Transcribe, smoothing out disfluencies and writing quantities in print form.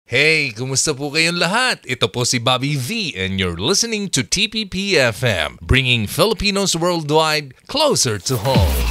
Hey, kumusta po kayong lahat? Ito po si Bobby V and you're listening to TPP FM, bringing Filipinos worldwide closer to home.